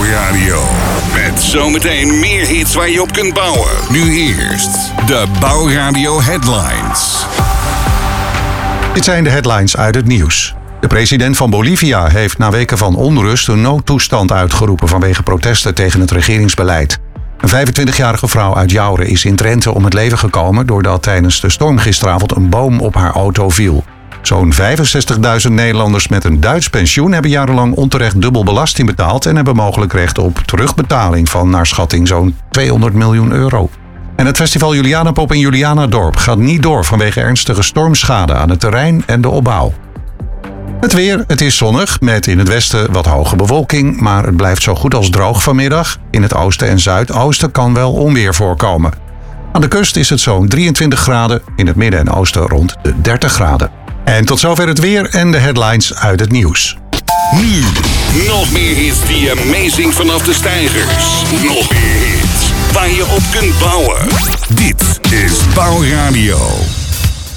Bouwradio. Met zometeen meer hits waar je op kunt bouwen. Nu eerst de Bouwradio Headlines. Dit zijn de headlines uit het nieuws. De president van Bolivia heeft na weken van onrust een noodtoestand uitgeroepen vanwege protesten tegen het regeringsbeleid. Een 25-jarige vrouw uit Jaure is in Drenthe om het leven gekomen doordat tijdens de storm gisteravond een boom op haar auto viel. Zo'n 65.000 Nederlanders met een Duits pensioen hebben jarenlang onterecht dubbel belasting betaald en hebben mogelijk recht op terugbetaling van naar schatting zo'n 200 miljoen euro. En het festival Julianapop in Julianadorp gaat niet door vanwege ernstige stormschade aan het terrein en de opbouw. Het weer, het is zonnig, met in het westen wat hoge bewolking, maar het blijft zo goed als droog vanmiddag. In het oosten en zuidoosten kan wel onweer voorkomen. Aan de kust is het zo'n 23 graden, in het midden en oosten rond de 30 graden. En tot zover het weer en de headlines uit het nieuws. Nu, nog meer hits die amazing vanaf de steigers. Nog meer hits waar je op kunt bouwen. Dit is Bouwradio.